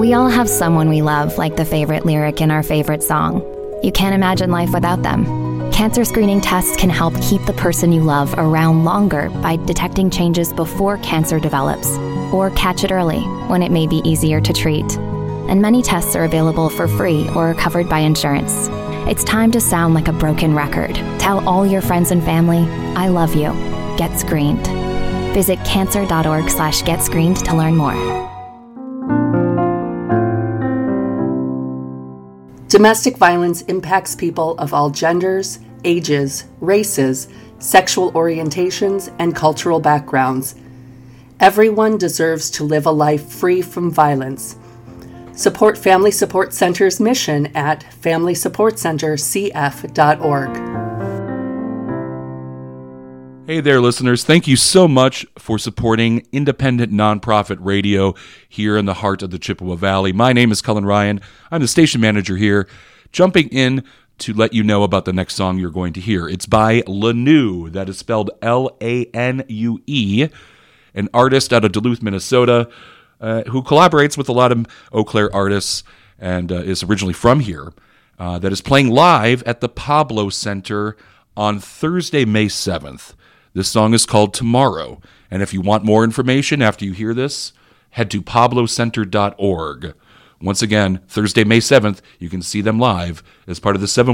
We all have someone we love, like the favorite lyric in our favorite song. You can't imagine life without them. Cancer screening tests can help keep the person you love around longer by detecting changes before cancer develops, or catch it early when it may be easier to treat. And many tests are available for free or are covered by insurance. It's time to sound like a broken record. Tell all your friends and family, I love you. Get screened. Visit cancer.org/getscreened to learn more. Domestic violence impacts people of all genders, ages, races, sexual orientations, and cultural backgrounds. Everyone deserves to live a life free from violence. Support Family Support Center's mission at familysupportcentercf.org. Hey there, listeners. Thank you so much for supporting independent nonprofit radio here in the heart of the Chippewa Valley. My name is Cullen Ryan. I'm the station manager here, jumping in to let you know about the next song you're going to hear. It's by Lanue, that is spelled Lanue, an artist out of Duluth, Minnesota, who collaborates with a lot of Eau Claire artists and is originally from here, that is playing live at the Pablo Center on Thursday, May 7th. This song is called Tomorrow, and if you want more information after you hear this, head to pablocenter.org. Once again, Thursday, May 7th, you can see them live as part of the 7